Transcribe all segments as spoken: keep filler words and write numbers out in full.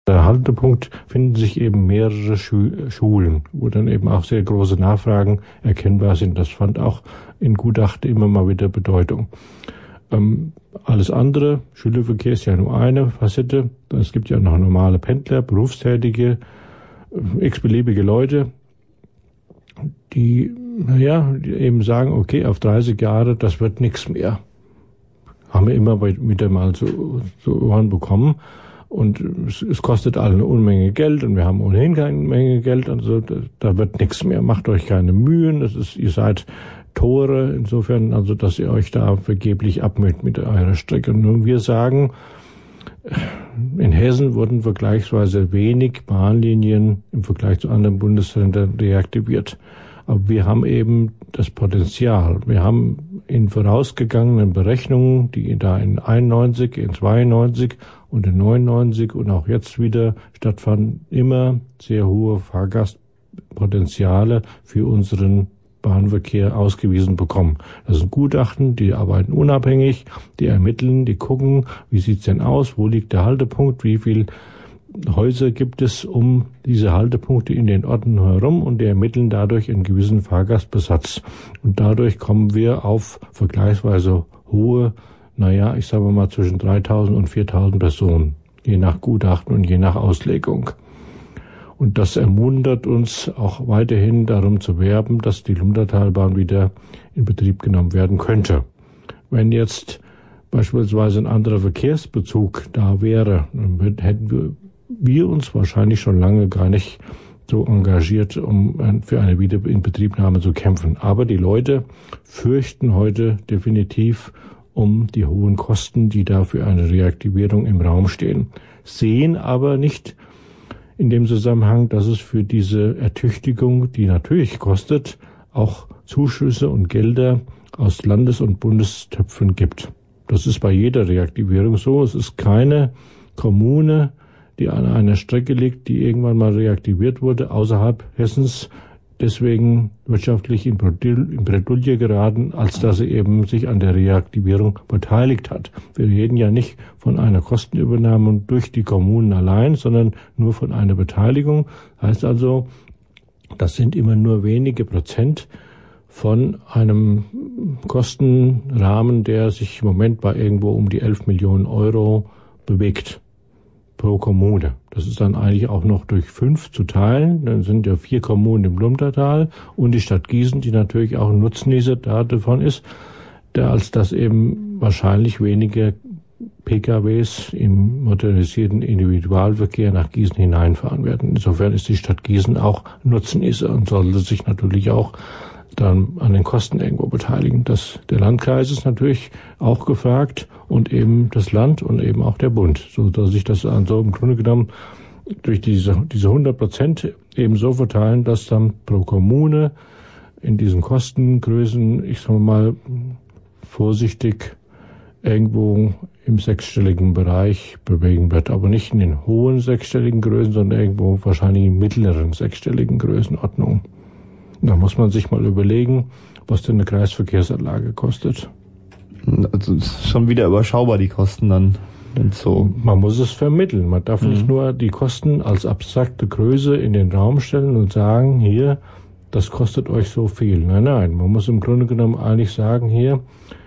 Der Haltepunkt finden sich eben mehrere Schu- Schulen, wo dann eben auch sehr große Nachfragen erkennbar sind. Das fand auch in Gutachten immer mal wieder Bedeutung. Ähm, alles andere, Schülerverkehr ist ja nur eine Facette. Es gibt ja noch normale Pendler, Berufstätige, x-beliebige Leute, die, naja, die eben sagen, okay, auf dreißig Jahre, das wird nichts mehr. Haben wir immer wieder mal so, so Ohren bekommen. Und es, es kostet alle eine Unmenge Geld und wir haben ohnehin keine Menge Geld. Also da, da wird nichts mehr. Macht euch keine Mühen. Das ist, ihr seid Tore insofern, also dass ihr euch da vergeblich abmüht mit eurer Strecke. Und nun wir sagen, in Hessen wurden vergleichsweise wenig Bahnlinien im Vergleich zu anderen Bundesländern reaktiviert. Aber wir haben eben das Potenzial. Wir haben in vorausgegangenen Berechnungen, die da in einundneunzig, in zweiundneunzig und in neunundneunzig und auch jetzt wieder stattfanden, immer sehr hohe Fahrgastpotenziale für unseren Bahnverkehr ausgewiesen bekommen. Das sind Gutachten, die arbeiten unabhängig, die ermitteln, die gucken, wie sieht's denn aus, wo liegt der Haltepunkt, wie viel Häuser gibt es um diese Haltepunkte in den Orten herum und die ermitteln dadurch einen gewissen Fahrgastbesatz. Und dadurch kommen wir auf vergleichsweise hohe, naja, ich sage mal zwischen dreitausend und viertausend Personen, je nach Gutachten und je nach Auslegung. Und das ermuntert uns auch weiterhin darum zu werben, dass die Lumdatalbahn wieder in Betrieb genommen werden könnte. Wenn jetzt beispielsweise ein anderer Verkehrsbezug da wäre, dann hätten wir, wir uns wahrscheinlich schon lange gar nicht so engagiert, um für eine Wiederinbetriebnahme zu kämpfen. Aber die Leute fürchten heute definitiv um die hohen Kosten, die da für eine Reaktivierung im Raum stehen, sehen aber nicht in dem Zusammenhang, dass es für diese Ertüchtigung, die natürlich kostet, auch Zuschüsse und Gelder aus Landes- und Bundestöpfen gibt. Das ist bei jeder Reaktivierung so. Es ist keine Kommune, die an einer Strecke liegt, die irgendwann mal reaktiviert wurde, außerhalb Hessens, deswegen wirtschaftlich in Bredouille geraten, als dass sie eben sich an der Reaktivierung beteiligt hat. Wir reden ja nicht von einer Kostenübernahme durch die Kommunen allein, sondern nur von einer Beteiligung. Heißt also, das sind immer nur wenige Prozent von einem Kostenrahmen, der sich im Moment bei irgendwo um die elf Millionen Euro bewegt pro Kommune. Das ist dann eigentlich auch noch durch fünf zu teilen. Dann sind ja vier Kommunen im Lumdatal und die Stadt Gießen, die natürlich auch ein Nutznießer davon ist, der als das eben wahrscheinlich wenige P K Ws im modernisierten Individualverkehr nach Gießen hineinfahren werden. Insofern ist die Stadt Gießen auch Nutznießer und sollte sich natürlich auch dann an den Kosten irgendwo beteiligen. Das, der Landkreis ist natürlich auch gefragt und eben das Land und eben auch der Bund, so dass sich das also im Grunde genommen durch diese, diese hundert Prozent eben so verteilen, dass dann pro Kommune in diesen Kostengrößen, ich sage mal vorsichtig, irgendwo im sechsstelligen Bereich bewegen wird, aber nicht in den hohen sechsstelligen Größen, sondern irgendwo wahrscheinlich in mittleren sechsstelligen Größenordnungen. Da muss man sich mal überlegen, was denn eine Kreisverkehrsanlage kostet. Also schon wieder überschaubar die Kosten dann. So. Man muss es vermitteln. Man darf mhm. nicht nur die Kosten als abstrakte Größe in den Raum stellen und sagen, hier, das kostet euch so viel. Nein, nein, man muss im Grunde genommen eigentlich sagen, hier,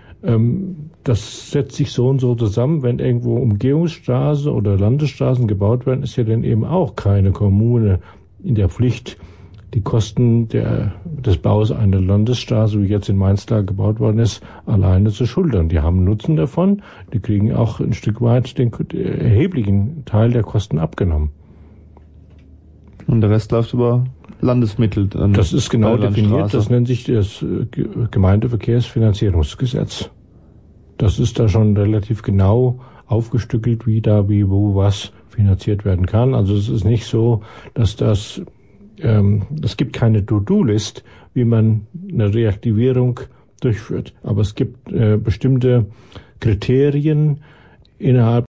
ähm, das setzt sich so und so zusammen. Wenn irgendwo Umgehungsstraßen oder Landesstraßen gebaut werden, ist ja dann eben auch keine Kommune in der Pflicht, die Kosten der, des Baus einer Landesstraße, wie jetzt in Mainz-Tal gebaut worden ist, alleine zu schultern. Die haben Nutzen davon, die kriegen auch ein Stück weit den, den erheblichen Teil der Kosten abgenommen. Und der Rest läuft über Landesmittel. Dann das ist genau definiert, das nennt sich das Gemeindeverkehrsfinanzierungsgesetz. Das ist da schon relativ genau aufgestückelt, wie da, wie, wo, was finanziert werden kann. Also es ist nicht so, dass das Es gibt keine To-Do-List, wie man eine Reaktivierung durchführt. Aber es gibt äh, bestimmte Kriterien innerhalb